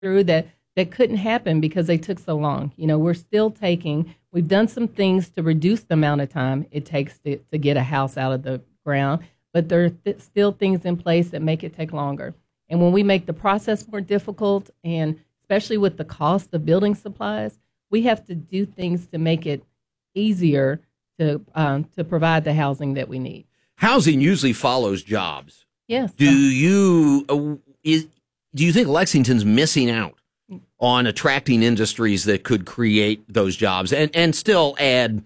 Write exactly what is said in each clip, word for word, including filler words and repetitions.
through that that couldn't happen because they took so long. You know, we're still taking, we've done some things to reduce the amount of time it takes to, to get a house out of the ground, but there are th- still things in place that make it take longer. And when we make the process more difficult, and especially with the cost of building supplies, we have to do things to make it easier to um, to provide the housing that we need. Housing usually follows jobs. Yes. Do you uh, is, do you think Lexington's missing out on attracting industries that could create those jobs and, and still add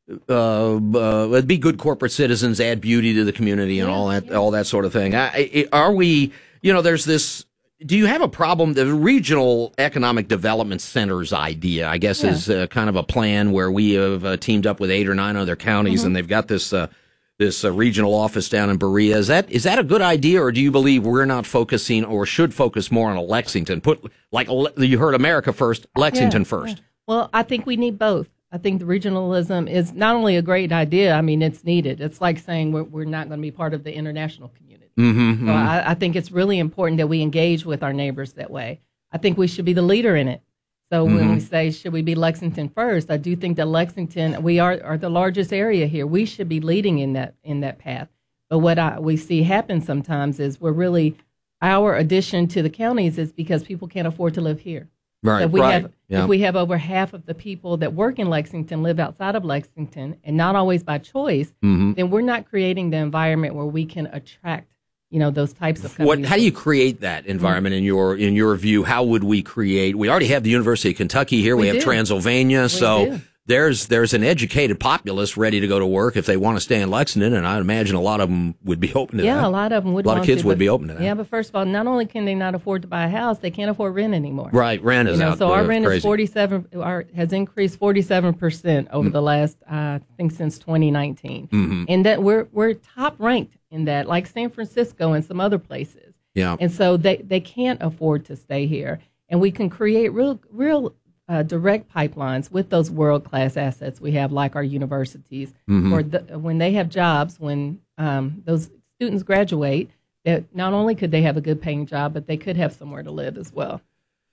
uh, uh, be good corporate citizens, add beauty to the community, and yeah, all that yeah. all that sort of thing? I, I, are we? You know, there's this. Do you have a problem? The regional economic development centers idea, I guess, yeah. is uh, kind of a plan where we have uh, teamed up with eight or nine other counties, mm-hmm. and they've got this. Uh, this uh, regional office down in Berea. Is that is that a good idea, or do you believe we're not focusing or should focus more on Lexington? Put like you heard America first, Lexington yeah, first. Yeah. Well, I think we need both. I think the regionalism is not only a great idea, I mean, it's needed. It's like saying we're, we're not going to be part of the international community. Mm-hmm, so mm-hmm. I, I think it's really important that we engage with our neighbors that way. I think we should be the leader in it. So when mm-hmm. we say, should we be Lexington first, I do think that Lexington, we are, are the largest area here. We should be leading in that in that path. But what I, we see happen sometimes is we're really, our addition to the counties is because people can't afford to live here. Right, so if we right. Have, yeah. If we have over half of the people that work in Lexington live outside of Lexington, and not always by choice, mm-hmm. then we're not creating the environment where we can attract you know, those types of companies. What? How do you create that environment in your in your view? How would we create? We already have the University of Kentucky here. We, we have do. Transylvania. We so do. there's there's an educated populace ready to go to work if they want to stay in Lexington, and I imagine a lot of them would be open to yeah, that. Yeah, a lot of them would. A lot want of kids to, would but, be open to that. Yeah, but first of all, not only can they not afford to buy a house, they can't afford rent anymore. Right, rent is you know, out. So our rent crazy. is forty-seven. Our has increased forty-seven percent over mm. the last, uh, I think, since twenty nineteen, mm-hmm. and that we're we're top ranked in that, like San Francisco and some other places. Yeah. And so they, they can't afford to stay here. And we can create real real uh, direct pipelines with those world-class assets we have, like our universities. Mm-hmm. Or the, when they have jobs, when um, those students graduate, that not only could they have a good paying job, but they could have somewhere to live as well.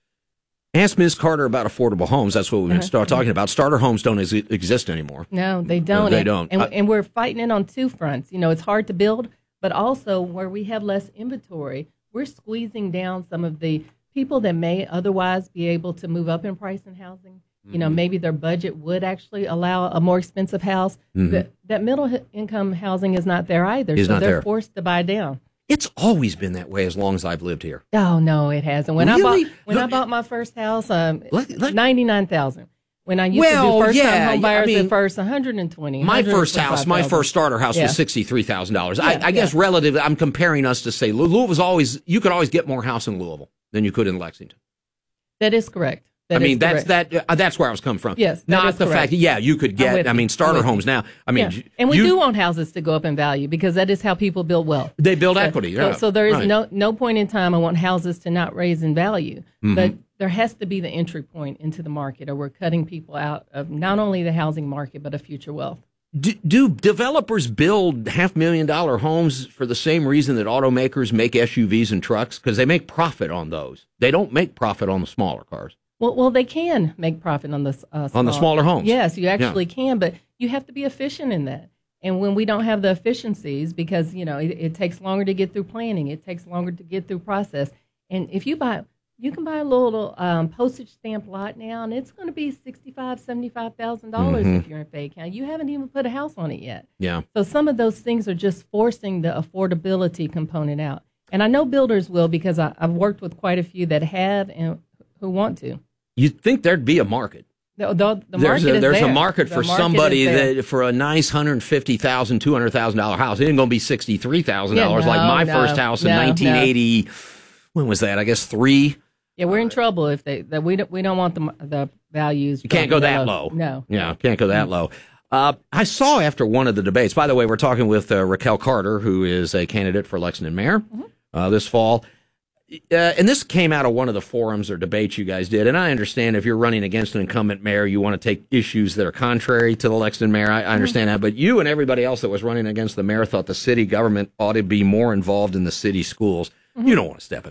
Ask Miz Carter about affordable homes. That's what we've been uh-huh. start talking about. Starter homes don't ex- exist anymore. No, they don't. They and, don't. And, I, and we're fighting it on two fronts. You know, it's hard to build, but also where we have less inventory, we're squeezing down some of the people that may otherwise be able to move up in price in housing. Mm-hmm. You know, maybe their budget would actually allow a more expensive house. Mm-hmm. That, that middle income housing is not there either. Is so not they're there. forced to buy down. It's always been that way as long as I've lived here. Oh, no, it hasn't. When really? I bought when no, I bought my first house, um, let, let, ninety-nine thousand. When I used well, to do first yeah, time home buyers I mean, at first, one hundred twenty. My first house, my first starter house yeah. was sixty-three thousand dollars. Yeah, I, I guess yeah. relative, I'm comparing us to say Louisville's always, you could always get more house in Louisville than you could in Lexington. That is correct. That I mean, that's correct. that. Uh, that's where I was coming from. Yes, that not is the correct. fact. That, yeah, you could get. I mean, starter homes now. I mean, yeah. and we you, do want houses to go up in value because that is how people build wealth. They build so, equity. So, Yeah, so there is right. no no point in time I want houses to not raise in value, mm-hmm. but there has to be the entry point into the market, or we're cutting people out of not only the housing market but of future wealth. Do, do developers build half million dollar homes for the same reason that automakers make S U Vs and trucks? Because they make profit on those. They don't make profit on the smaller cars. Well, well, they can make profit on the uh, on the smaller homes. Yes, you actually yeah. can, but you have to be efficient in that. And when we don't have the efficiencies, because you know it, it takes longer to get through planning, it takes longer to get through process. And if you buy, you can buy a little um, postage stamp lot now, and it's going to be sixty-five, seventy-five thousand dollars mm-hmm. if you're in Fayette County. You haven't even put a house on it yet. Yeah. So some of those things are just forcing the affordability component out. And I know builders will because I, I've worked with quite a few that have and who want to. You'd think there'd be a market. The, the, the there's market a, is there's there. a market the for market somebody that for a nice one hundred fifty thousand dollars, two hundred thousand dollars house. It ain't going to be sixty-three thousand dollars yeah, no, like my no, first house in no, nineteen eighty. No. When was that? I guess three. Yeah, we're in trouble if they that we don't we don't want the the values. You can't go that low. low. No. Yeah, can't go that low. Uh, I saw after one of the debates. By the way, we're talking with uh, Raquel Carter, who is a candidate for Lexington mayor mm-hmm. uh, this fall. Uh, and this came out of one of the forums or debates you guys did. And I understand if you're running against an incumbent mayor, you want to take issues that are contrary to the Lexington mayor. I, I understand mm-hmm. that. But you and everybody else that was running against the mayor thought the city government ought to be more involved in the city schools. Mm-hmm. You don't want to step in that.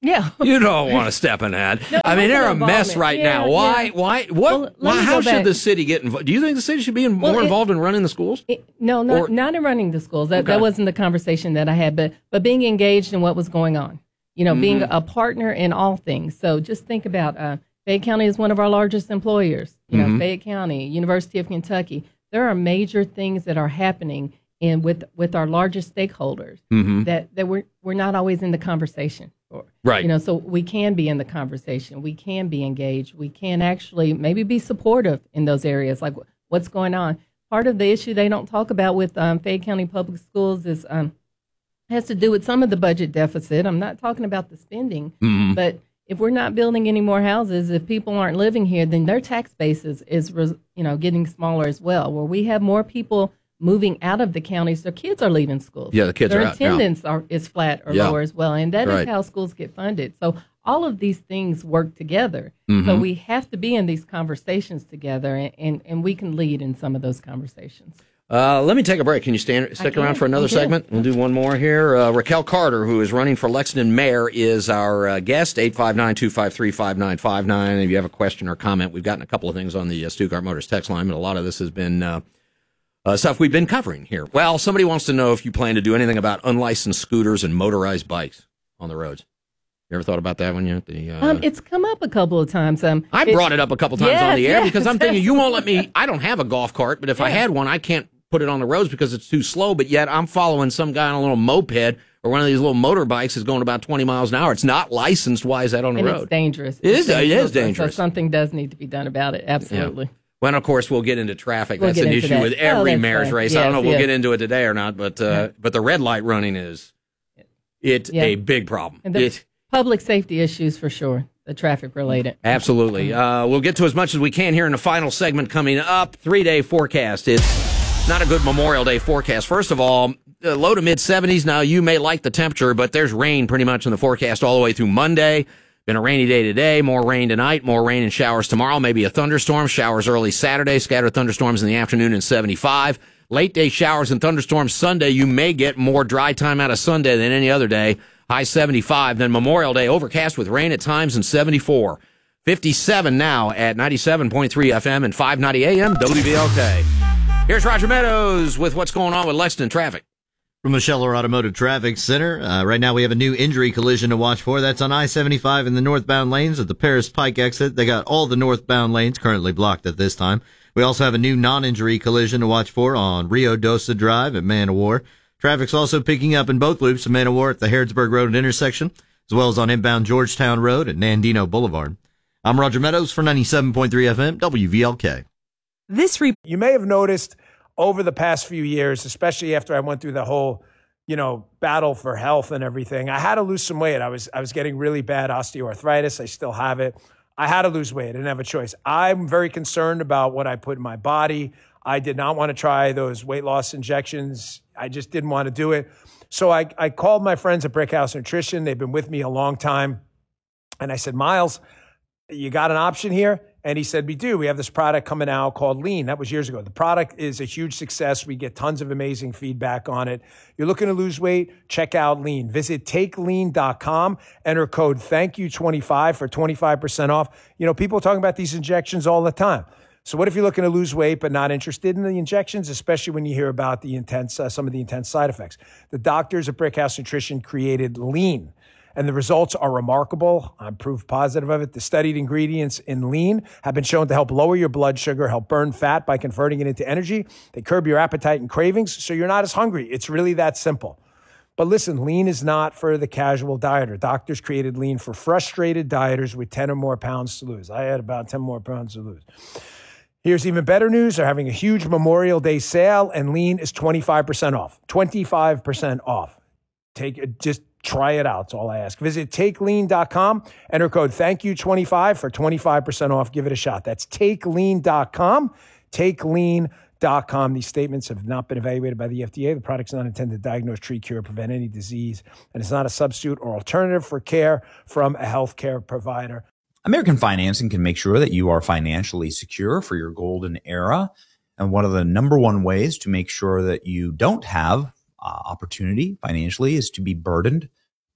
Yeah. You don't want to step in that. No, I mean, they're a mess involvement. right yeah, now. Why? Yeah. Why? What? Well, why, me how go should back. the city get involved? Do you think the city should be in, Well, more it- involved in running the schools? It, no, not, Or- not in running the schools. That, Okay. that wasn't the conversation that I had, but, but being engaged in what was going on, you know, Mm-hmm. being a partner in all things. So just think about uh, Fayette County is one of our largest employers, you know, Mhm. Fayette County, University of Kentucky. There are major things that are happening in with, with our largest stakeholders Mm-hmm. that, that we're, we're not always in the conversation for. Right. You know, so we can be in the conversation. We can be engaged. We can actually maybe be supportive in those areas, like what's going on. Part of the issue they don't talk about with um, Fayette County Public Schools is um, has to do with some of the budget deficit. I'm not talking about the spending, Mhm. but if we're not building any more houses, if people aren't living here, then their tax base is, is res- you know, getting smaller as well. Where we have more people moving out of the counties, their kids are leaving schools. Yeah, the kids their are out, yeah. attendance are, is flat or Yeah. lower as well, and that Right. is how schools get funded. So all of these things work together. Mhm. So we have to be in these conversations together, and, and, and we can lead in some of those conversations. Uh, let me take a break. Can you stand, stick can. around for another I can. segment? We'll do one more here. Uh, Raquel Carter, who is running for Lexington mayor, is our uh, guest. eight five nine, two five three, five nine five nine. If you have a question or comment, we've gotten a couple of things on the uh, Stuttgart Motors text line, but a lot of this has been uh, uh, stuff we've been covering here. Well, somebody wants to know if you plan to do anything about unlicensed scooters and motorized bikes on the roads. You ever thought about that when you're at the... Uh, Um, it's come up a couple of times. Um, I it- brought it up a couple times on Yes, the air yes, because I'm thinking you won't let me. I don't have a golf cart, but if I Yeah. had one, I can't put it on the roads because it's too slow. But yet I'm following some guy on a little moped or one of these little motorbikes is going about twenty miles an hour. It's not licensed. Why is that on the and road? it's dangerous. It is- It's it is So- dangerous. So something does need to be done about it. Absolutely. Well, of course, we'll get into traffic. We'll That's get an into issue that. with Oh, every that's mayor's fine. race. I don't Yes, know if we'll yes. get into it today or not, but uh, but the red light running is it's Yeah. a big problem. And the It, public safety issues for sure, the traffic related. Absolutely. Uh, we'll get to as much as we can here in the final segment coming up. Three-day forecast. It's not a good Memorial Day forecast. First of all, uh, low to mid-seventies. Now, you may like the temperature, but there's rain pretty much in the forecast all the way through Monday. Been a rainy day today. More rain tonight. More rain and showers tomorrow. Maybe a thunderstorm. Showers early Saturday. Scattered thunderstorms in the afternoon and seventy-five. Late day showers and thunderstorms Sunday. You may get more dry time out of Sunday than any other day. High seventy-five. Then Memorial Day overcast with rain at times and seventy-four. fifty-seven now at ninety-seven point three F M and five ninety A M W V L K. Here's Roger Meadows with what's going on with Lexington traffic. From the Scheller Automotive Traffic Center, uh, right now we have a new injury collision to watch for. That's on I seventy-five in the northbound lanes at the Paris Pike exit. They got all the northbound lanes currently blocked at this time. We also have a new non-injury collision to watch for on Rio Dosa Drive at Man of War. Traffic's also picking up in both loops of Man of War at the Harrodsburg Road intersection, as well as on inbound Georgetown Road at Nandino Boulevard. I'm Roger Meadows for ninety-seven point three F M W V L K. This re- You may have noticed over the past few years, especially after I went through the whole, you know, battle for health and everything, I had to lose some weight. I was I was getting really bad osteoarthritis. I still have it. I had to lose weight. I didn't have a choice. I'm very concerned about what I put in my body. I did not want to try those weight loss injections. I just didn't want to do it. So I, I called my friends at Brickhouse Nutrition. They've been with me a long time. And I said, Miles, you got an option here? And he said, we do. We have this product coming out called Lean. That was years ago. The product is a huge success. We get tons of amazing feedback on it. You're looking to lose weight? Check out Lean. Visit take lean dot com. Enter code thank you twenty-five for twenty-five percent off. You know, people are talking about these injections all the time. So what if you're looking to lose weight but not interested in the injections, especially when you hear about the intense, uh, some of the intense side effects? The doctors at Brickhouse Nutrition created Lean, and the results are remarkable. I'm proof positive of it. The studied ingredients in Lean have been shown to help lower your blood sugar, help burn fat by converting it into energy. They curb your appetite and cravings, so you're not as hungry. It's really that simple. But listen, Lean is not for the casual dieter. Doctors created Lean for frustrated dieters with ten or more pounds to lose. I had about ten more pounds to lose. Here's even better news. They're having a huge Memorial Day sale, and Lean is twenty-five percent off. twenty-five percent off. Take it, just try it out. That's all I ask. Visit take lean dot com. Enter code thank you twenty-five for twenty-five percent off. Give it a shot. That's take lean dot com. take lean dot com. These statements have not been evaluated by the F D A. The product's not intended to diagnose, treat, cure, prevent any disease, and it's not a substitute or alternative for care from a healthcare provider. American Financing can make sure that you are financially secure for your golden era. And one of the number one ways to make sure that you don't have uh, opportunity financially is to be burdened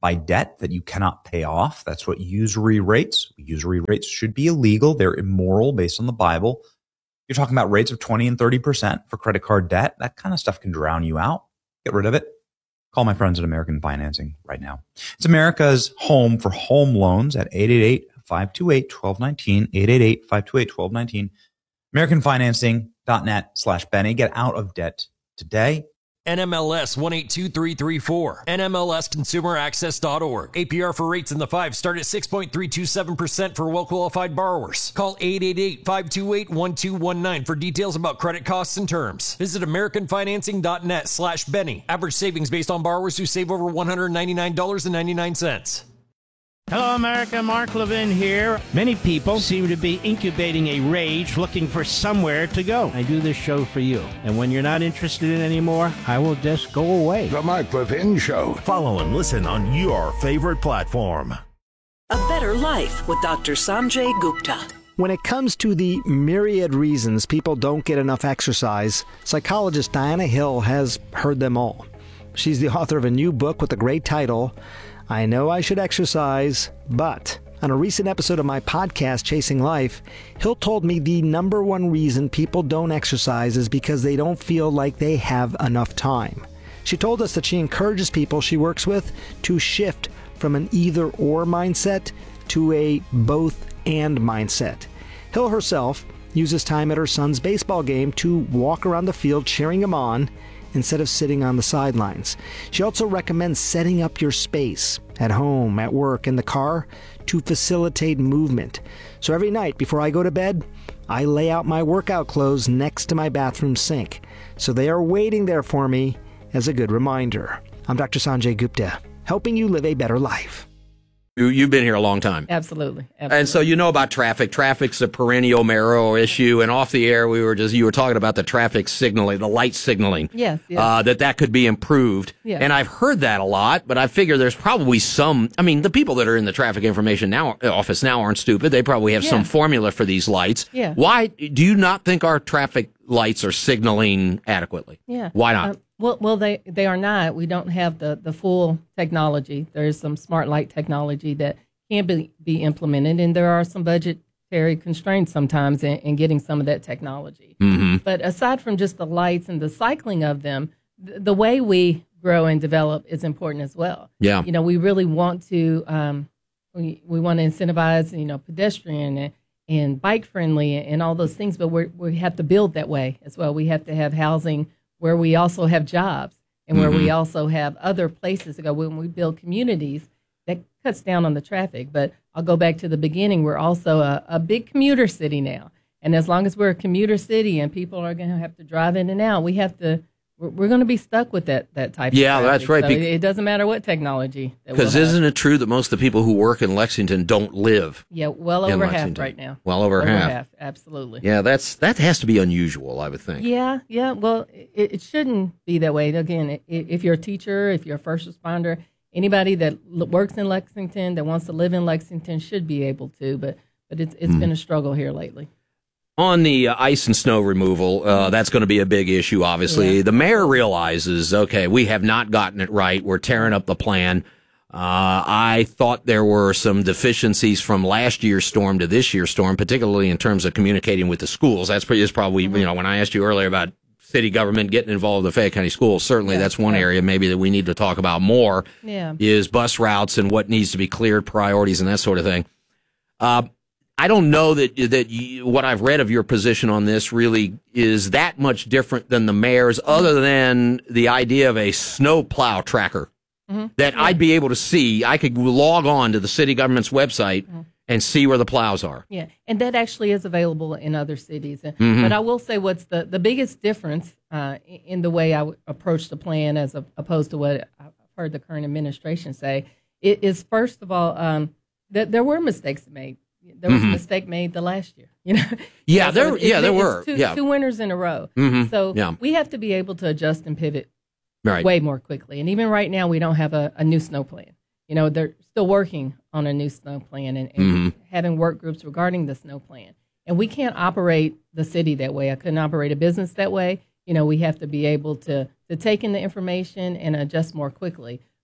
by debt that you cannot pay off. That's what usury rates. Usury rates should be illegal. They're immoral based on the Bible. You're talking about rates of twenty and thirty percent for credit card debt. That kind of stuff can drown you out. Get rid of it. Call my friends at American Financing right now. It's America's home for home loans at eight eight eight, five two eight, one two one nine, eight eight eight, five two eight, one two one nine, american financing dot net slash Benny. Get out of debt today. N M L S one eight two three three four. N M L S consumer access dot org. A P R for rates in the five start at six point three two seven percent for well-qualified borrowers. Call eight eight eight, five two eight, one two one nine for details about credit costs and terms. Visit american financing dot net slash Benny. Average savings based on borrowers who save over one hundred ninety-nine dollars and ninety-nine cents. Hello, America. Mark Levin here. Many people seem to be incubating a rage looking for somewhere to go. I do this show for you. And when you're not interested in it anymore, I will just go away. The Mark Levin Show. Follow and listen on your favorite platform. A Better Life with Doctor Sanjay Gupta. When it comes to the myriad reasons people don't get enough exercise, psychologist Diana Hill has heard them all. She's the author of a new book with a great title, I Know I Should Exercise, But. On a recent episode of my podcast, Chasing Life, Hill told me the number one reason people don't exercise is because they don't feel like they have enough time. She told us that she encourages people she works with to shift from an either-or mindset to a both-and mindset. Hill herself uses time at her son's baseball game to walk around the field cheering him on instead of sitting on the sidelines. She also recommends setting up your space at home, at work, in the car to facilitate movement. So every night before I go to bed, I lay out my workout clothes next to my bathroom sink. So they are waiting there for me as a good reminder. I'm Doctor Sanjay Gupta, helping you live a better life. You, you've been here a long time. Absolutely. Absolutely. And so you know about traffic. Traffic's a perennial marrow issue. And off the air, we were just, you were talking about the traffic signaling, the light signaling. Yes, yes. Uh, that that could be improved. Yes. And I've heard that a lot, but I figure there's probably some, I mean, the people that are in the traffic information now office now aren't stupid. They probably have Yeah. some formula for these lights. Yeah. Why do you not think our traffic lights are signaling adequately? Yeah. Why not? Um, well, well, they, they are not. We don't have the, the full technology. There's some smart light technology that can be, be implemented, and there are some budgetary constraints sometimes in, in getting some of that technology. Mm-hmm. But aside from just the lights and the cycling of them, th- the way we grow and develop is important as well. Yeah. You know, we really want to um, we we want to incentivize, you know, pedestrian and, and bike friendly and all those things, but we we have to build that way as well. We have to have housing where we also have jobs and where Mm-hmm. we also have other places to go. When we build communities, that cuts down on the traffic. But I'll go back to the beginning. We're also a, a big commuter city now. And as long as we're a commuter city and people are going to have to drive in and out, we have to, we're, we're going to be stuck with that, that type Yeah, of traffic. that's right. So Be- it doesn't matter what technology. Because we'll isn't it true that most of the people who work in Lexington don't live? Yeah, well in over half Lexington? right now. Well over, over half. half. Absolutely. Yeah, that's that has to be unusual, I would think. Yeah, yeah. Well, it, it shouldn't be that way. Again, i- if you're a teacher, if you're a first responder, anybody that l- works in Lexington, that wants to live in Lexington should be able to, but but it's it's Mm. been a struggle here lately. On the uh, ice and snow removal, uh, that's going to be a big issue, obviously. Yeah. The mayor realizes, okay, we have not gotten it right. We're tearing up the plan. Uh, I thought there were some deficiencies from last year's storm to this year's storm, particularly in terms of communicating with the schools. That's pretty, is probably, you know, when I asked you earlier about city government getting involved in the Fayette County schools, certainly Yeah, that's one yeah. area maybe that we need to talk about more. Yeah. Is bus routes and what needs to be cleared, priorities, and that sort of thing. Uh, I don't know that that you, what I've read of your position on this really is that much different than the mayor's, other than the idea of a snow plow tracker Mm-hmm. that Yeah. I'd be able to see. I could log on to the city government's website Mm-hmm. and see where the plows are. Yeah, and that actually is available in other cities. Mhm. But I will say what's the, the biggest difference uh, in the way I would approach the plan as a, opposed to what I've heard the current administration say, it is first of all um, that there were mistakes made. There was Mhm. a mistake made the last year. You know. Yeah, So there- it's- yeah, there it's were. two, Yeah. two winners in a row. Mhm. So Yeah. we have to be able to adjust and pivot Right. way more quickly. And even right now, we don't have a, a new snow plan. You know, they're still working on a new snow plan and, and Mhm. having work groups regarding the snow plan. And we can't operate the city that way. I couldn't operate a business that way. You know, we have to be able to, to take in the information and adjust more quickly.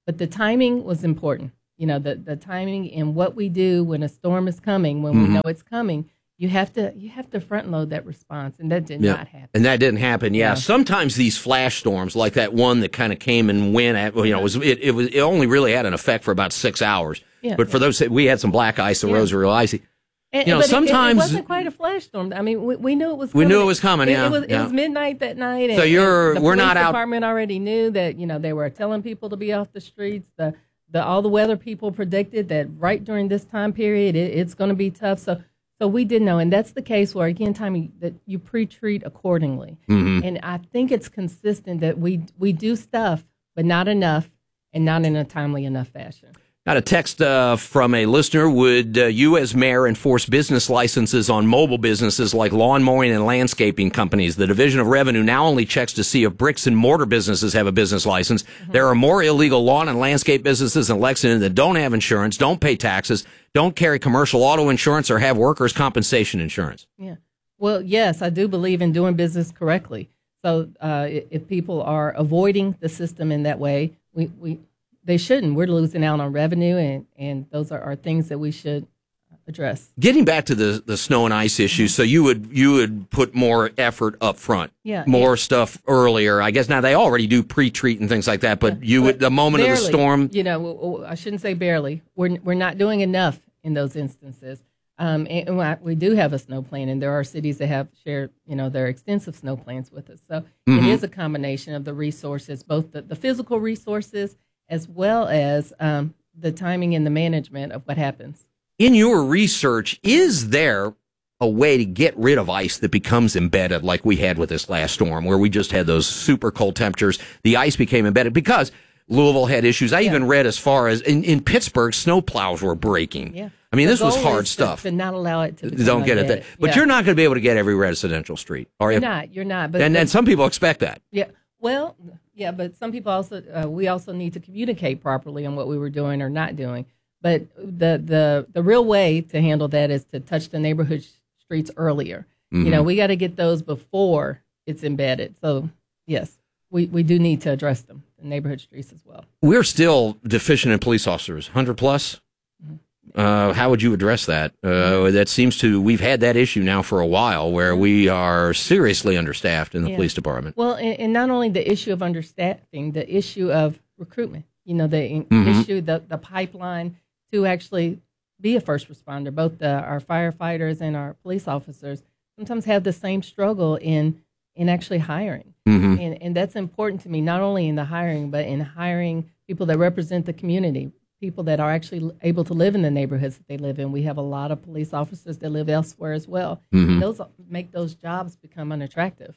but the timing was important. You know, the, the timing and what we do when a storm is coming, when mm-hmm. we know it's coming, you have to you have to front load that response, and that did yeah. not happen. And that didn't happen. Yeah, yeah. Sometimes these flash storms, like that one that kind of came and went, at, you know, it was it, it was it only really had an effect for about six hours. Yeah, but for yeah. those, we had some black ice. The yeah. roads were real icy. And, you know, but sometimes it, it wasn't quite a flash storm. I mean, we, we knew it was. We coming. knew it was coming. It, yeah, it was. yeah. It was midnight that night. And, so you're and the we're police not out. Department already knew that. You know, they were telling people to be off the streets. The the all the weather people predicted that right during this time period, it, it's going to be tough. So so we did know, and that's the case where again, Tommy, that you pre-treat accordingly. Mm-hmm. And I think it's consistent that we we do stuff, but not enough, and not in a timely enough fashion. Got a text uh, from a listener. Would uh, you as mayor enforce business licenses on mobile businesses like lawn mowing and landscaping companies? The Division of Revenue now only checks to see if bricks and mortar businesses have a business license. Mm-hmm. There are more illegal lawn and landscape businesses in Lexington that don't have insurance, don't pay taxes, don't carry commercial auto insurance, or have workers' compensation insurance. Yeah. Well, yes, I do believe in doing business correctly. So uh, if people are avoiding the system in that way, we, we they shouldn't. We're losing out on revenue, and, and those are, are things that we should address. Getting back to the, the snow and ice issue, mm-hmm. so you would you would put more effort up front, yeah, more yeah. stuff earlier. I guess now they already do pre-treat and things like that, but yeah, you but would the moment barely, of the storm. You know, I shouldn't say barely. We're we're not doing enough in those instances. Um, and, and we do have a snow plan, and there are cities that have shared, you know, their extensive snow plans with us. So mm-hmm. it is a combination of the resources, both the, the physical resources as well as um, the timing and the management of what happens. In your research, is there a way to get rid of ice that becomes embedded like we had with this last storm where we just had those super cold temperatures? The ice became embedded because Louisville had issues. I yeah. even read as far as in, in Pittsburgh, snow plows were breaking. Yeah. I mean, the this was goal hard is stuff. To, to not allow it to become Don't get embedded. it. That, but yeah. you're not going to be able to get every residential street. Are you? You're not. You're not. But and, but, and some people expect that. Yeah. Well, yeah, but some people also, uh, we also need to communicate properly on what we were doing or not doing. But the the, the real way to handle that is to touch the neighborhood sh- streets earlier. Mm-hmm. You know, we got to get those before it's embedded. So, yes, we, we do need to address them, the neighborhood streets as well. We're still deficient in police officers, one hundred plus. Mm-hmm. Uh, how would you address that? Uh, that seems to, we've had that issue now for a while where we are seriously understaffed in the yeah. police department. Well, and, and not only the issue of understaffing, the issue of recruitment, you know, the mm-hmm. issue, the, the pipeline to actually be a first responder. Both the, our firefighters and our police officers sometimes have the same struggle in, in actually hiring. Mm-hmm. And, and that's important to me, not only in the hiring, but in hiring people that represent the community, people that are actually able to live in the neighborhoods that they live in. We have a lot of police officers that live elsewhere as well. Mm-hmm. Those make those jobs become unattractive.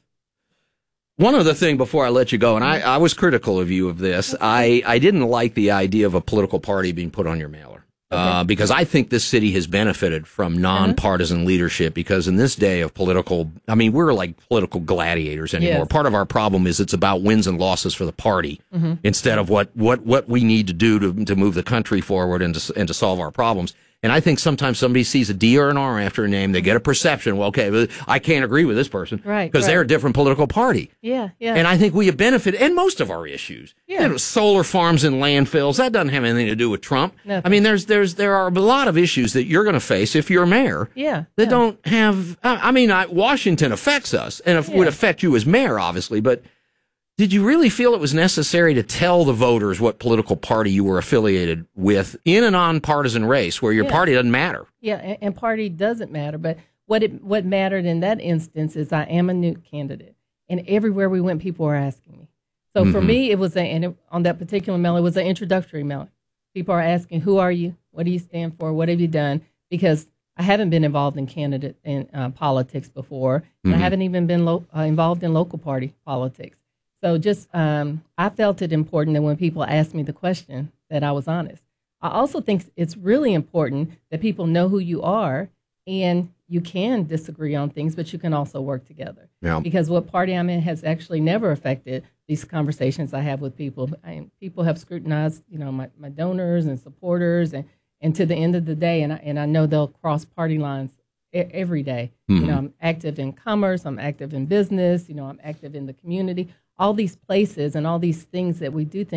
One other thing before I let you go, and I, I was critical of you of this. I, I didn't like the idea of a political party being put on your mailer. Okay. Uh, because I think this city has benefited from nonpartisan uh-huh. leadership, because in this day of political, I mean, we're like political gladiators anymore. Yes. Part of our problem is it's about wins and losses for the party mm-hmm. instead of what, what, what we need to do to, to move the country forward and to, and to solve our problems. And I think sometimes somebody sees a D or an R after a name, they get a perception, well, okay, I can't agree with this person right, because right. they're a different political party. Yeah, yeah. And I think we have benefited, and most of our issues. Yeah. You know, solar farms and landfills, that doesn't have anything to do with Trump. Nothing. I mean, there's there's there are a lot of issues that you're going to face if you're mayor yeah, that yeah. don't have, I mean, I, Washington affects us, and it yeah. would affect you as mayor, obviously, but did you really feel it was necessary to tell the voters what political party you were affiliated with in a nonpartisan race where your yeah. party doesn't matter? Yeah, and, and party doesn't matter. But what it what mattered in that instance is I am a new candidate. And everywhere we went, people were asking me. So mm-hmm. for me, it was a, and it, on that particular mail, it was an introductory mail. People are asking, who are you? What do you stand for? What have you done? Because I haven't been involved in candidate in uh, politics before. And mm-hmm. I haven't even been lo- uh, involved in local party politics. So just, um, I felt it important that when people asked me the question, that I was honest. I also think it's really important that people know who you are, and you can disagree on things, but you can also work together. Yeah. Because what party I'm in has actually never affected these conversations I have with people. I, people have scrutinized, you know, my, my donors and supporters, and, and to the end of the day, and I, and I know they'll cross party lines e- every day. Mm-hmm. You know, I'm active in commerce, I'm active in business, you know, I'm active in the community. All these places and all these things that we do things,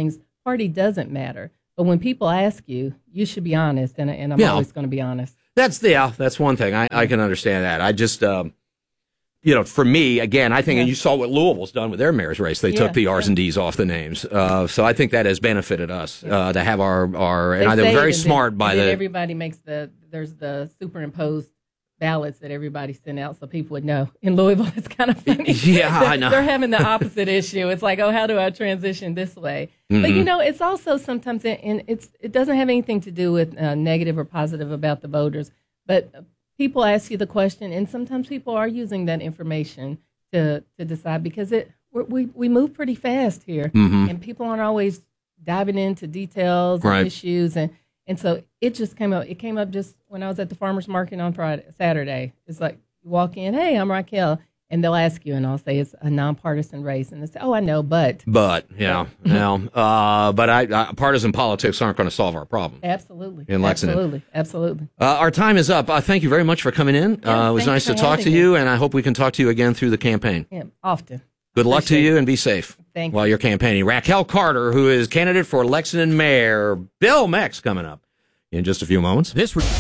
party doesn't matter. But when people ask you, you should be honest, and, and I'm Yeah. always going to be honest. That's yeah, that's one thing. I, I can understand that. I just, um, you know, for me, again, I think, Yeah. and you saw what Louisville's done with their mayor's race. They Yeah, took the R's yeah. and D's off the names. Uh, so I think that has benefited us uh, to have our, our They and I think say very it, and smart then, by and then the. everybody makes the there's the superimposed ballots that everybody sent out so people would know. In Louisville, it's kind of funny. Yeah, they're, I know. They're having the opposite issue. It's like, oh, how do I transition this way? Mm-hmm. But you know, it's also sometimes, and it's it doesn't have anything to do with uh, negative or positive about the voters, but people ask you the question, and sometimes people are using that information to to decide because it we're, we we move pretty fast here, Mhm. and people aren't always diving into details and Right. issues, and and so it just came up. It came up just when I was at the farmers market on Friday, Saturday. It's like you walk in, hey, I'm Raquel, and they'll ask you, and I'll say it's a nonpartisan race, and they say, oh, I know, but But yeah, yeah. Uh, but I, I, partisan politics aren't going to solve our problem. absolutely, In Lexington. absolutely, absolutely. Uh, our time is up. Uh, thank you very much for coming in. Yeah, uh, it was thanks nice to for talk to having you, me. and I hope we can talk to you again through the campaign. Yeah, often. Good luck to Appreciate you, it. and be safe Thank while you. you're campaigning. Raquel Carter, who is candidate for Lexington Mayor. Bill Mex coming up in just a few moments. This re-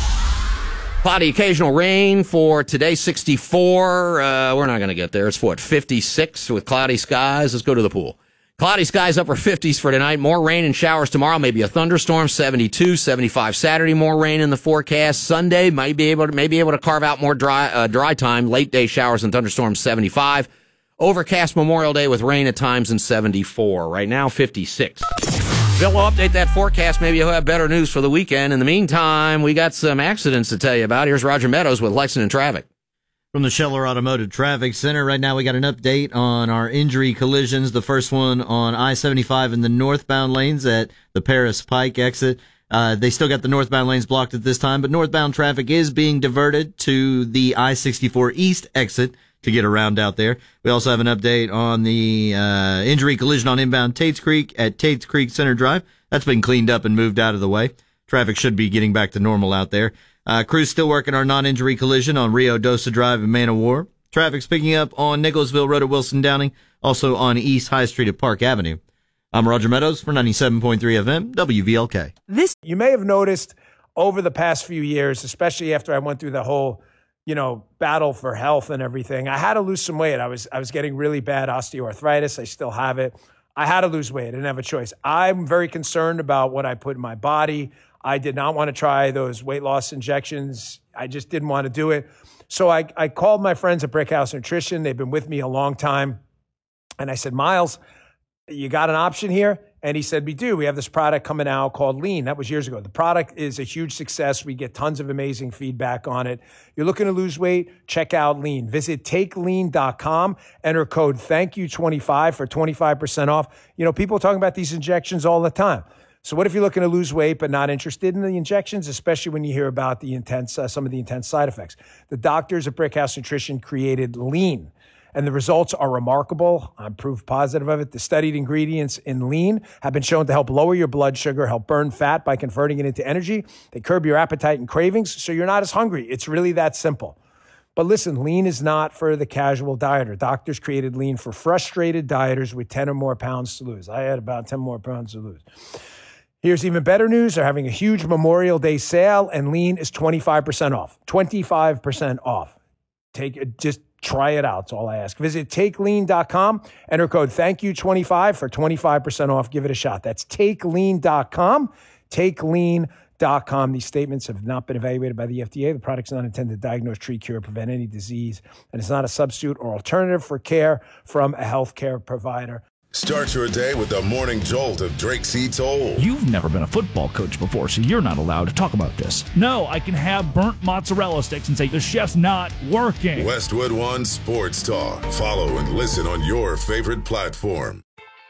Cloudy occasional rain for today, sixty-four. Uh, we're not going to get there. It's what, fifty-six with cloudy skies. Let's go to the pool. Cloudy skies, upper fifties for tonight. More rain and showers tomorrow. Maybe a thunderstorm. seventy-two, seventy-five Saturday. More rain in the forecast. Sunday might be able to may be able to carve out more dry uh, dry time. Late day showers and thunderstorms. seventy-five. Overcast Memorial Day with rain at times and seventy-four. Right now, fifty-six. Bill will update that forecast. Maybe he'll have better news for the weekend. In the meantime, we got some accidents to tell you about. Here's Roger Meadows with Lexington Traffic. From the Scheller Automotive Traffic Center, right now we got an update on our injury collisions. The first one on I seventy-five in the northbound lanes at the Paris Pike exit. Uh, they still got the northbound lanes blocked at this time, but northbound traffic is being diverted to the I sixty-four East exit to get around out there. We also have an update on the uh, injury collision on inbound Tates Creek at Tates Creek Center Drive. That's been cleaned up and moved out of the way. Traffic should be getting back to normal out there. Uh, crews still working our non-injury collision on Rio Dosa Drive and Man of War. Traffic's picking up on Nicholsville Road at Wilson Downing, also on East High Street at Park Avenue. I'm Roger Meadows for ninety-seven point three F M, W V L K. This you may have noticed over the past few years, especially after I went through the whole, you know, battle for health and everything. I had to lose some weight. I was I was getting really bad osteoarthritis. I still have it. I had to lose weight. I didn't have a choice. I'm very concerned about what I put in my body. I did not want to try those weight loss injections. I just didn't want to do it. So I, I called my friends at Brickhouse Nutrition. They've been with me a long time. And I said, Miles, you got an option here? And he said, we do. We have this product coming out called Lean. That was years ago. The product is a huge success. We get tons of amazing feedback on it. You're looking to lose weight? Check out Lean. Visit take lean dot com. Enter code thank you twenty-five for twenty-five percent off. You know, people are talking about these injections all the time. So what if you're looking to lose weight but not interested in the injections, especially when you hear about the intense, uh, some of the intense side effects? The doctors at Brickhouse Nutrition created Lean, and the results are remarkable. I'm proof positive of it. The studied ingredients in Lean have been shown to help lower your blood sugar, help burn fat by converting it into energy. They curb your appetite and cravings, so you're not as hungry. It's really that simple. But listen, Lean is not for the casual dieter. Doctors created Lean for frustrated dieters with ten or more pounds to lose. I had about ten more pounds to lose. Here's even better news. They're having a huge Memorial Day sale, and Lean is twenty-five percent off. twenty-five percent off. Take it, just try it out. That's all I ask. Visit take lean dot com. Enter code thank you twenty-five for twenty-five percent off. Give it a shot. That's take lean dot com. take lean dot com. These statements have not been evaluated by the F D A. The product's not intended to diagnose, treat, cure, prevent any disease, and it's not a substitute or alternative for care from a healthcare provider. Start your day with the morning jolt of Drake C. Toll. You've never been a football coach before, so you're not allowed to talk about this. No, I can have burnt mozzarella sticks and say the chef's not working. Westwood One Sports Talk. Follow and listen on your favorite platform.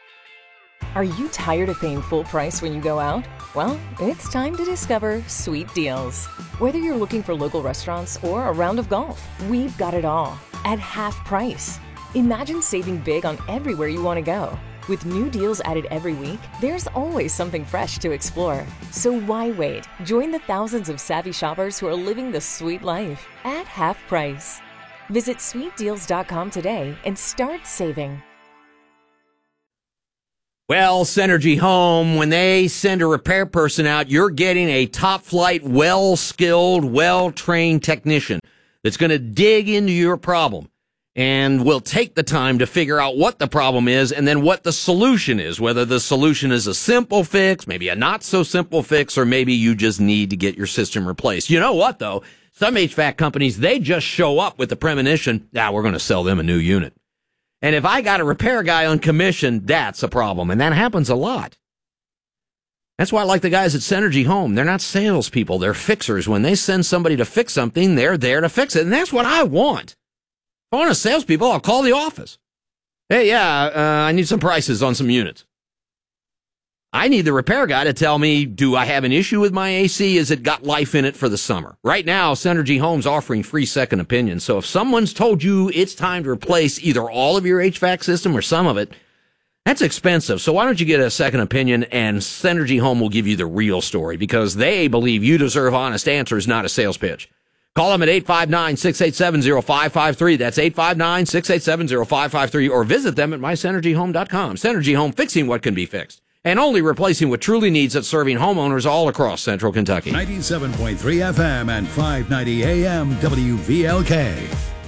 Are you tired of paying full price when you go out? Well, it's time to discover Sweet Deals. Whether you're looking for local restaurants or a round of golf, we've got it all at half price. Imagine saving big on everywhere you want to go. With new deals added every week, there's always something fresh to explore. So why wait? Join the thousands of savvy shoppers who are living the sweet life at half price. Visit sweet deals dot com today and start saving. Well, Synergy Home, when they send a repair person out, you're getting a top-flight, well-skilled, well-trained technician that's going to dig into your problem and will take the time to figure out what the problem is and then what the solution is, whether the solution is a simple fix, maybe a not-so-simple fix, or maybe you just need to get your system replaced. You know what, though? Some H V A C companies, they just show up with the premonition, ah, we're going to sell them a new unit. And if I got a repair guy on commission, that's a problem. And that happens a lot. That's why I like the guys at Synergy Home. They're not salespeople. They're fixers. When they send somebody to fix something, they're there to fix it. And that's what I want. If I want a salespeople, I'll call the office. Hey, yeah, uh, I need some prices on some units. I need the repair guy to tell me, do I have an issue with my A C? Has it got life in it for the summer? Right now, Synergy Home's offering free second opinions. So if someone's told you it's time to replace either all of your H V A C system or some of it, that's expensive. So why don't you get a second opinion, and Synergy Home will give you the real story, because they believe you deserve honest answers, not a sales pitch. Call them at eight five nine, six eight seven, zero five five three. That's eight five nine, six eight seven, zero five five three. Or visit them at my synergy home dot com. Synergy Home, fixing what can be fixed, and only replacing what truly needs it, serving homeowners all across central Kentucky. ninety-seven point three F M and five ninety A M W V L K.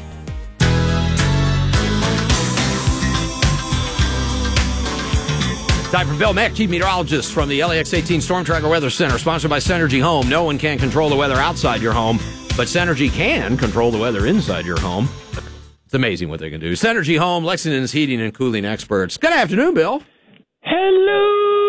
Time for Bill Mack, chief meteorologist from the L A X eighteen Storm Tracker Weather Center, sponsored by Synergy Home. No one can control the weather outside your home, but Synergy can control the weather inside your home. It's amazing what they can do. Synergy Home, Lexington's heating and cooling experts. Good afternoon, Bill. Hello,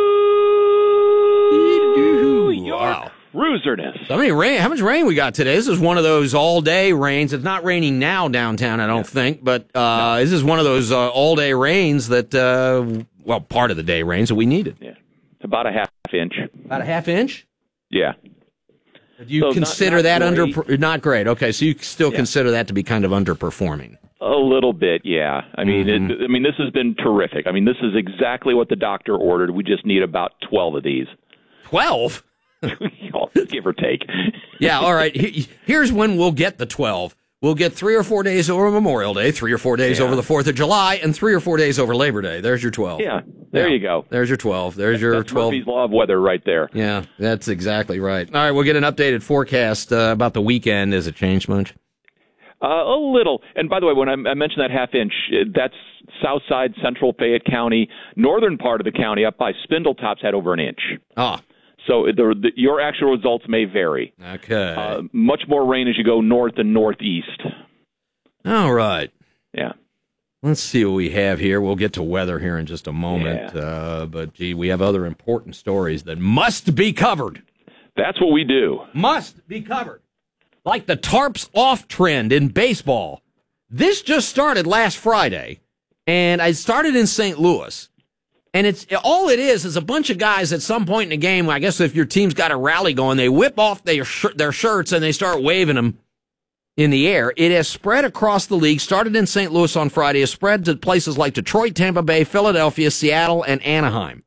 Wow. Cruiserness. So how, many rain, how much rain we got today? This is one of those all-day rains. It's not raining now downtown, I don't yeah. think, but uh, no. This is one of those uh, all-day rains that, uh, well, part of the day rains that we needed. Yeah, it's about a half inch. About a half inch? Yeah. Do you so consider not, not that great. under not great? Okay, so you still yeah. consider that to be kind of underperforming? A little bit, yeah. I mean, mm-hmm. it, I mean, this has been terrific. I mean, this is exactly what the doctor ordered. We just need about twelve of these. Twelve? Give or take. Yeah, all right. Here's when we'll get the twelve. We'll get three or four days over Memorial Day, three or four days yeah. over the fourth of July, and three or four days over Labor Day. There's your twelve. Yeah, there yeah. you go. There's your twelve. There's your that's twelve. Murphy's Law of Weather right there. Yeah, that's exactly right. All right, we'll get an updated forecast uh, about the weekend. Has it changed much? Uh, a little. And by the way, when I, I mentioned that half inch, that's south side, central Fayette County. Northern part of the county, up by Spindletop's, had over an inch. Ah. So the, the, your actual results may vary. Okay. Uh, much more rain as you go north and northeast. All right. Yeah. Let's see what we have here. We'll get to weather here in just a moment. Yeah. Uh, but, gee, we have other important stories that must be covered. That's what we do. Must be covered. Like the tarps off trend in baseball. This just started last Friday, and I started in Saint Louis. And it's all it is is a bunch of guys at some point in the game. I guess if your team's got a rally going, they whip off their sh- their shirts and they start waving them in the air. It has spread across the league. Started in Saint Louis on Friday. Has spread to places like Detroit, Tampa Bay, Philadelphia, Seattle, and Anaheim.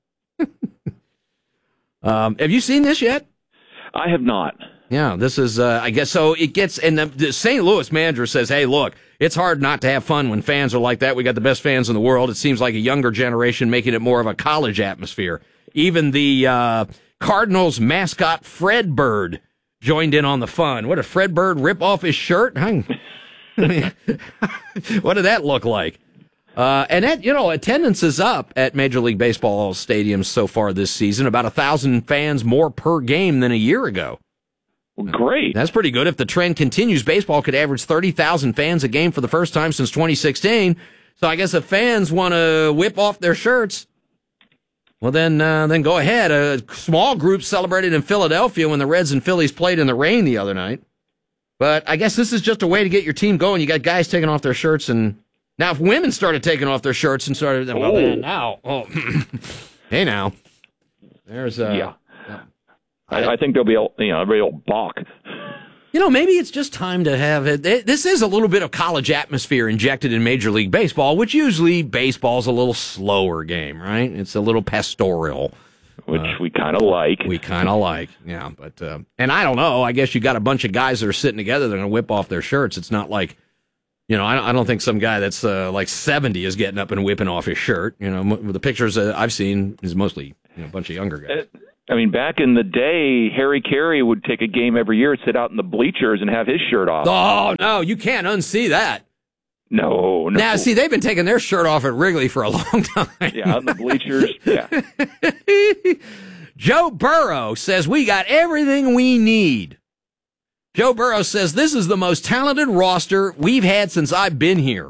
um, have you seen this yet? I have not. Yeah, this is, uh, I guess, so it gets, and the, the Saint Louis manager says, hey, look, it's hard not to have fun when fans are like that. We got the best fans in the world. It seems like a younger generation making it more of a college atmosphere. Even the uh, Cardinals mascot, Fred Bird, joined in on the fun. What, did Fred Bird rip off his shirt? I mean, what did that look like? Uh, and that, you know, attendance is up at Major League Baseball stadiums so far this season, about a thousand fans more per game than a year ago. Well, great. That's pretty good. If the trend continues, baseball could average thirty thousand fans a game for the first time since twenty sixteen. So I guess if fans want to whip off their shirts, well, then uh, then go ahead. A small group celebrated in Philadelphia when the Reds and Phillies played in the rain the other night. But I guess this is just a way to get your team going. You got guys taking off their shirts. And now if women started taking off their shirts and started, well, then now, oh, hey now, there's a... Uh, yeah. I, I think there'll be a you know a real balk. You know, maybe it's just time to have it. This is a little bit of college atmosphere injected in Major League Baseball, which usually baseball's a little slower game, right? It's a little pastoral, which uh, we kind of like. We kind of like, yeah. But uh, and I don't know. I guess you got a bunch of guys that are sitting together. They're going to whip off their shirts. It's not like You know, I, I don't think some guy that's uh, like seventy is getting up and whipping off his shirt. You know, m- the pictures uh, I've seen is mostly you know, a bunch of younger guys. I mean, back in the day, Harry Carey would take a game every year, sit out in the bleachers, and have his shirt off. Oh, no, you can't unsee that. No, no. Now, see, they've been taking their shirt off at Wrigley for a long time. Yeah, out in the bleachers, yeah. Joe Burrow says we got everything we need. Joe Burrow says this is the most talented roster we've had since I've been here.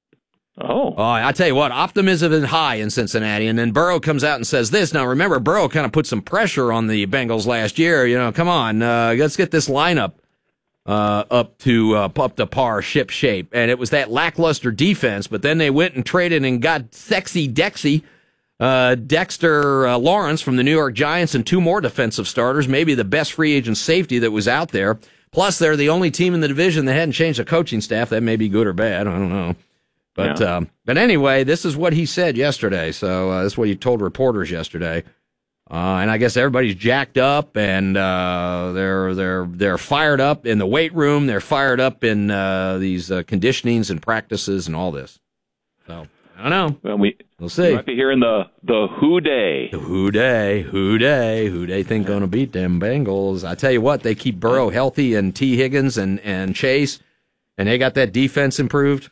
Oh. Oh, I tell you what, optimism is high in Cincinnati, and then Burrow comes out and says this. Now, remember, Burrow kind of put some pressure on the Bengals last year. You know, come on, uh, let's get this lineup uh, up to uh, up to par, ship shape. And it was that lackluster defense, but then they went and traded and got sexy Dexy, uh, Dexter uh, Lawrence from the New York Giants, and two more defensive starters, maybe the best free agent safety that was out there. Plus, they're the only team in the division that hadn't changed the coaching staff. That may be good or bad. I don't know. But yeah. um, but anyway, this is what he said yesterday. So uh, this is what he told reporters yesterday. Uh, and I guess everybody's jacked up, and uh, they're they're they're fired up in the weight room. They're fired up in uh, these uh, conditionings and practices and all this. So I don't know. Well, we we'll see. We might be hearing the the who day. The who day, who day, who they think going to beat them Bengals? I tell you what, they keep Burrow healthy and T. Higgins and and Chase, and they got that defense improved.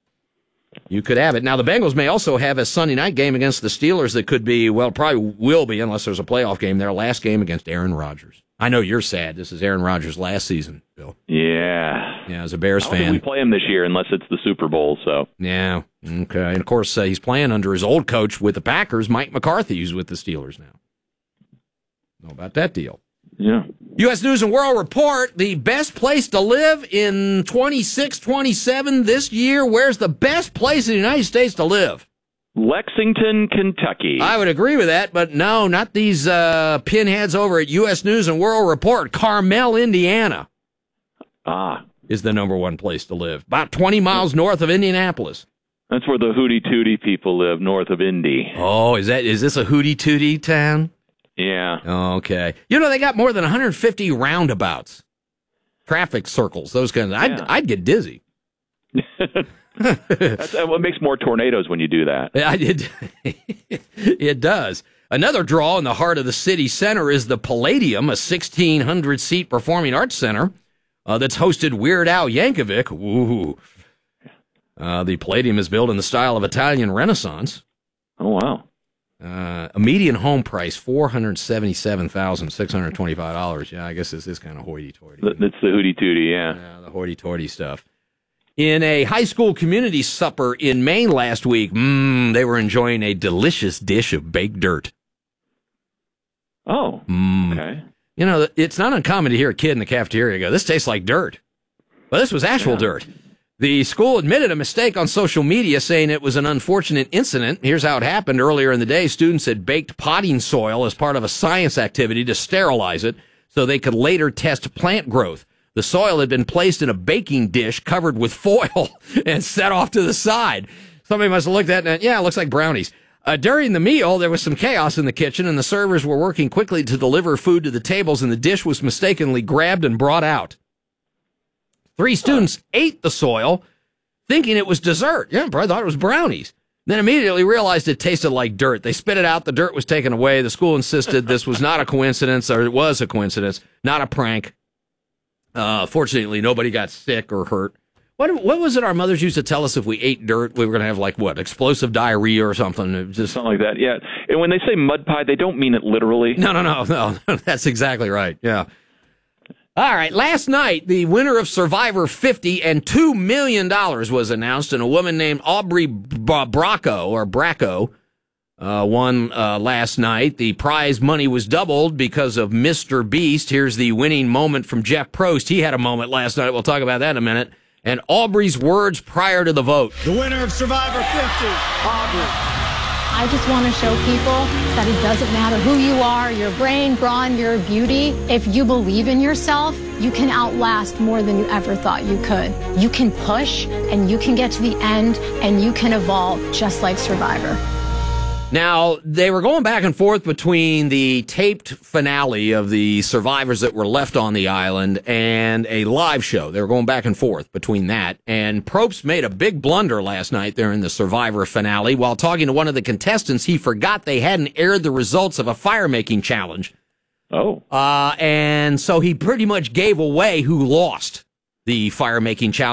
You could have it. Now, the Bengals may also have a Sunday night game against the Steelers that could be, well, probably will be, unless there's a playoff game, their last game against Aaron Rodgers. I know you're sad. This is Aaron Rodgers' last season, Bill. Yeah. Yeah, as a Bears I don't fan. think we play him this year unless it's the Super Bowl, so. Yeah, okay. And, of course, uh, he's playing under his old coach with the Packers, Mike McCarthy, who's with the Steelers now. Know about that deal. Yeah. U S News and World Report, the best place to live in twenty-six twenty-seven this year. Where's the best place in the United States to live? Lexington, Kentucky. I would agree with that, but no, not these uh, pinheads over at U S News and World Report. Carmel, Indiana Ah. is the number one place to live. About twenty miles north of Indianapolis. That's where the Hootie Tootie people live, north of Indy. Oh, is that is this a Hootie Tootie town? Yeah. Okay. You know, they got more than one hundred fifty roundabouts, traffic circles, those kinds of I'd, Yeah. I'd get dizzy. That's what makes more tornadoes when you do that. I did. It does. Another draw in the heart of the city center is the Palladium, a sixteen hundred seat performing arts center uh, that's hosted Weird Al Yankovic. Ooh. Uh, the Palladium is built in the style of Italian Renaissance. Oh, wow. Uh, a median home price, four hundred seventy-seven thousand six hundred twenty-five dollars. Yeah, I guess this is kind of hoity-toity. That's the Hootie Tootie, yeah. Yeah, the hoity-toity stuff. In a high school community supper in Maine last week, mm, they were enjoying a delicious dish of baked dirt. Oh, mm. okay. You know, it's not uncommon to hear a kid in the cafeteria go, this tastes like dirt. Well, this was actual Yeah. dirt. The school admitted a mistake on social media, saying it was an unfortunate incident. Here's how it happened. Earlier in the day, students had baked potting soil as part of a science activity to sterilize it so they could later test plant growth. The soil had been placed in a baking dish covered with foil and set off to the side. Somebody must have looked at it and, yeah, it looks like brownies. Uh, during the meal, there was some chaos in the kitchen, and the servers were working quickly to deliver food to the tables, and the dish was mistakenly grabbed and brought out. Three students ate the soil, thinking it was dessert. Yeah, I thought it was brownies. Then immediately realized it tasted like dirt. They spit it out. The dirt was taken away. The school insisted this was not a coincidence, or it was a coincidence, not a prank. Uh, fortunately, nobody got sick or hurt. What what was it our mothers used to tell us if we ate dirt, we were going to have, like, what, explosive diarrhea or something? It was just Something like that, yeah. And when they say mud pie, they don't mean it literally. No, no, no, no. That's exactly right, yeah. All right, last night, the winner of Survivor fifty and two million dollars was announced, and a woman named Aubrey Bracco, or Bracco, uh, won uh, last night. The prize money was doubled because of Mister Beast. Here's the winning moment from Jeff Probst. He had a moment last night. We'll talk about that in a minute. And Aubrey's words prior to the vote. The winner of Survivor fifty, Aubrey. I just want to show people that it doesn't matter who you are, your brain, brawn, your beauty. If you believe in yourself, you can outlast more than you ever thought you could. You can push, and you can get to the end, and you can evolve just like Survivor. Now, they were going back and forth between the taped finale of the survivors that were left on the island and a live show. They were going back and forth between that. And Probst made a big blunder last night there in the survivor finale. While talking to one of the contestants, he forgot they hadn't aired the results of a fire-making challenge. Oh. Uh, and so he pretty much gave away who lost the fire-making challenge.